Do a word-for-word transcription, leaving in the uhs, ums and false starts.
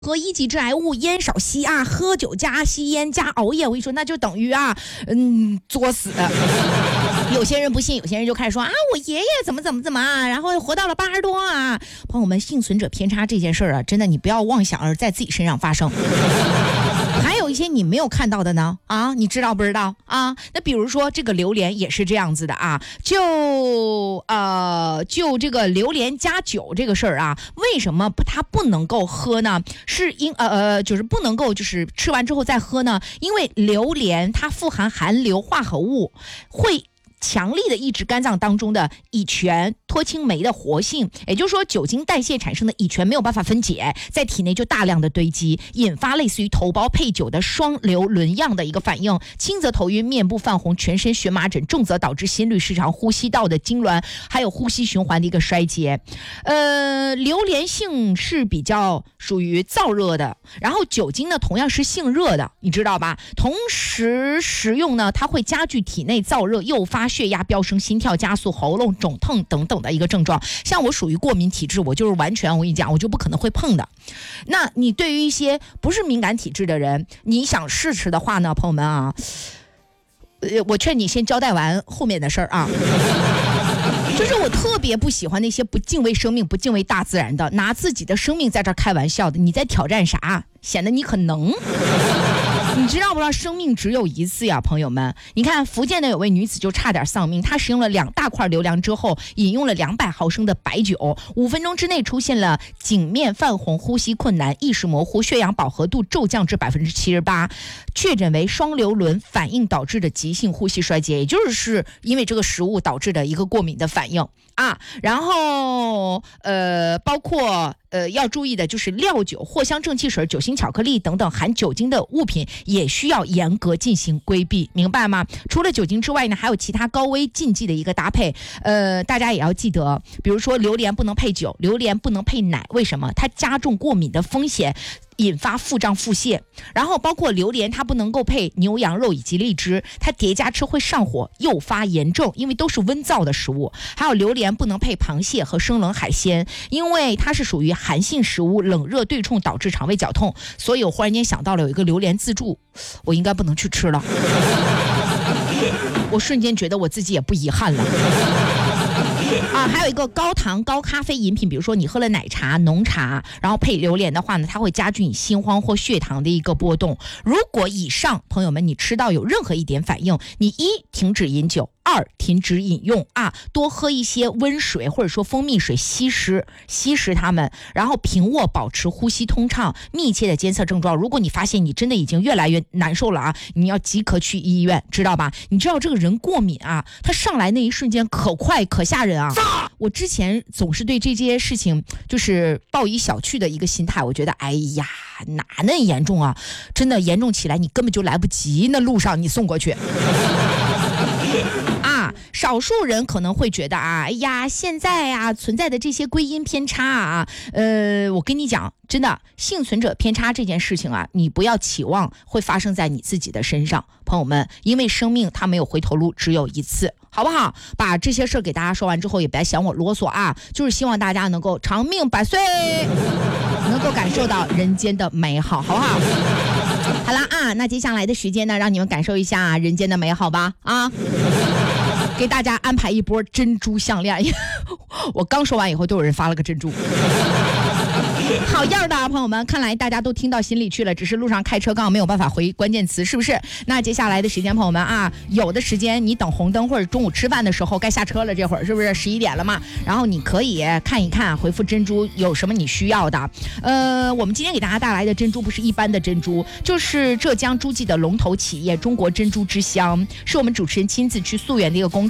和一级致癌物，烟少吸啊，喝酒加吸烟加熬夜，我跟你说，那就等于啊，嗯，作死。有些人不信，有些人就开始说啊，我爷爷怎么怎么怎么啊，然后活到了八十多啊。朋友们，幸存者偏差这件事儿啊，真的你不要妄想而在自己身上发生。还有一些你没有看到的呢啊，你知道不知道啊？那比如说这个榴莲也是这样子的啊，就呃就这个榴莲加酒这个事儿啊，为什么它不能够喝呢？是因呃呃就是不能够就是吃完之后再喝呢？因为榴莲它富含含硫化合物，会强力的抑制肝脏当中的乙醛脱氢酶的活性，也就是说酒精代谢产生的乙醛没有办法分解，在体内就大量的堆积，引发类似于头孢配酒的双硫仑样的一个反应，轻则头晕、面部泛红、全身荨麻疹，重则导致心律失常、呼吸道的痉挛，还有呼吸循环的一个衰竭。呃，榴莲性是比较属于燥热的，然后酒精呢同样是性热的，你知道吧？同时食用呢，它会加剧体内燥热，诱发血压飙升、心跳加速、喉咙肿痛等等的一个症状。像我属于过敏体质，我就是完全我跟你讲，我就不可能会碰的。那你对于一些不是敏感体质的人，你想试吃的话呢，朋友们啊，我劝你先交代完后面的事儿啊。就是我特别不喜欢那些不敬畏生命、不敬畏大自然的，拿自己的生命在这开玩笑的。你在挑战啥？显得你很能。你知道不知道生命只有一次呀，朋友们？你看福建的有位女子就差点丧命，她使用了两大块榴莲之后，饮用了两百毫升的白酒，五分钟之内出现了颈面泛红、呼吸困难、意识模糊、血氧饱和度骤降至百分之七十八，确诊为双硫仑反应导致的急性呼吸衰竭，也就是因为这个食物导致的一个过敏的反应啊。然后呃，包括。呃，要注意的就是料酒、藿香正气水、酒心巧克力等等含酒精的物品也需要严格进行规避，明白吗？除了酒精之外呢，还有其他高危禁忌的一个搭配。呃，大家也要记得，比如说榴莲不能配酒，榴莲不能配奶，为什么？它加重过敏的风险，引发腹胀腹泻。然后包括榴莲它不能够配牛羊肉以及荔枝，它叠加吃会上火，诱发炎症，因为都是温燥的食物。还有榴莲不能配螃蟹和生冷海鲜，因为它是属于寒性食物，冷热对冲导致肠胃绞痛。所以我忽然间想到了有一个榴莲自助，我应该不能去吃了。我瞬间觉得我自己也不遗憾了。啊，还有一个高糖高咖啡饮品，比如说你喝了奶茶、浓茶，然后配榴莲的话呢，它会加剧你心慌或血糖的一个波动。如果以上朋友们你吃到有任何一点反应，你一停止饮酒，二停止饮用啊，多喝一些温水或者说蜂蜜水稀释稀释它们，然后平卧保持呼吸通畅，密切的监测症状。如果你发现你真的已经越来越难受了啊，你要即刻去医院，知道吧？你知道这个人过敏啊，他上来那一瞬间可快可吓人啊。我之前总是对这些事情就是抱以小觑的一个心态，我觉得哎呀哪那严重啊，真的严重起来你根本就来不及，那路上你送过去。啊，少数人可能会觉得啊，哎呀，现在啊存在的这些归因偏差啊，呃，我跟你讲，真的，幸存者偏差这件事情啊，你不要期望会发生在你自己的身上，朋友们，因为生命它没有回头路，只有一次，好不好？把这些事儿给大家说完之后，也别嫌我啰嗦啊，就是希望大家能够长命百岁，能够感受到人间的美好，好不好？好了啊，那接下来的时间呢，让你们感受一下人间的美好吧啊！给大家安排一波珍珠项链，我刚说完以后，都有人发了个珍珠。好样的，朋友们！看来大家都听到心里去了，只是路上开车刚好没有办法回关键词，是不是？那接下来的时间，朋友们啊，有的时间你等红灯或者中午吃饭的时候该下车了，这会儿是不是十一点了嘛？然后你可以看一看，回复珍珠有什么你需要的。呃，我们今天给大家带来的珍珠不是一般的珍珠，就是浙江诸暨的龙头企业中国珍珠之乡，是我们主持人亲自去溯源的一个工厂。